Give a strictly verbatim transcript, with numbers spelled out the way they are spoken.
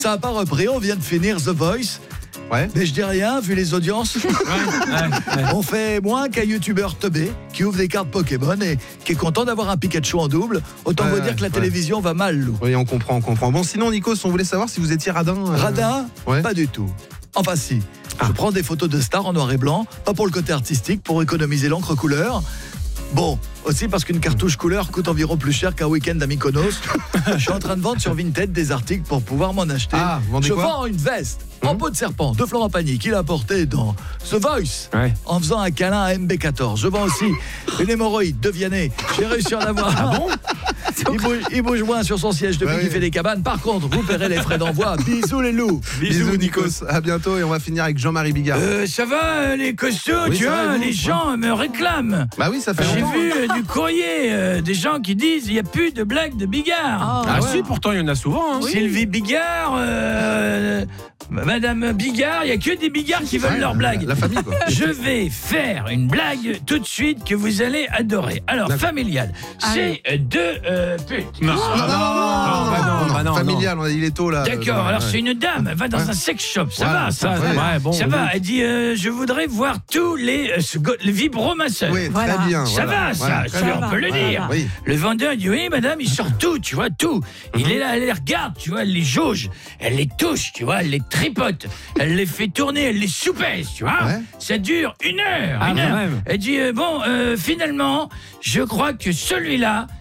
Ça n'a pas repris, on vient de finir The Voice. Ouais. Mais je dis rien, vu les audiences. Ouais, ouais, ouais. On fait moins qu'un youtubeur teubé qui ouvre des cartes Pokémon et qui est content d'avoir un Pikachu en double. Autant Ouais, vous dire que la ouais. télévision va mal, Lou. Oui, on comprend, on comprend. Bon, sinon, Nikos, on voulait savoir si vous étiez radin. euh, Radin Ouais. Pas du tout. Enfin si. Ah. Je prends des photos de stars en noir et blanc, pas pour le côté artistique, pour économiser l'encre couleur. Bon, aussi parce qu'une cartouche couleur coûte environ plus cher qu'un week-end à Mykonos. Je suis en train de vendre sur Vinted des articles pour pouvoir m'en acheter. Ah, vous vendez Je quoi vends une veste en peau de serpent de Florent Pagny qu'il a portée dans The Voice Ouais. en faisant un câlin à M B quatorze. Je vends aussi une hémorroïde de Vianney. J'ai réussi à en avoir. Ah bon il, bouge, il bouge moins sur son siège depuis Ouais, qu'il oui. fait des cabanes. Par contre, vous paierez les frais d'envoi. Bisous les loups. Bisous, Nikos. À bientôt et on va finir avec Jean-Marie Bigard. Euh, ça va, euh, les costauds, Oui, tu ça va, vois, et vous les gens me réclament. Bah oui, ça fait J'ai longtemps. vu euh, du courrier, euh, des gens qui disent il n'y a plus de blagues de Bigard. Ah si, pourtant il y en a souvent. Hein. Sylvie Bigard, euh, Madame Bigard, il n'y a que des Bigards qui veulent Ouais, leurs blagues. La famille, quoi. Je vais faire une blague tout de suite que vous allez adorer. Alors, D'accord. familial, c'est euh, deux euh, putes. Non. Non, non, non, non, non, bah non, non, bah non, familial, on a dit il est tôt là. D'accord, Euh, alors ouais. c'est une dame, elle va dans Ouais. un sex shop, ça Voilà, va, ça, ça, ça ouais. va, Ouais, bon, ça oui. va. Elle dit, euh, je voudrais voir tous les, euh, ce go- les vibromasseurs. Oui, Voilà. très bien. Ça voilà. va, ça, Ouais, ça, très bien. on peut le Voilà. dire. Oui. Le vendeur dit, oui, madame, il sort tout, tu vois, tout. Il est là, elle les regarde, tu vois, elle les jauge, elle les touche, tu vois, elle les tripote, elle les fait tourner, elle les soupèse, tu vois. Ouais. Ça dure une heure, Ah, une quand heure. même. Elle dit, euh, bon, euh, finalement, je crois que celui-là,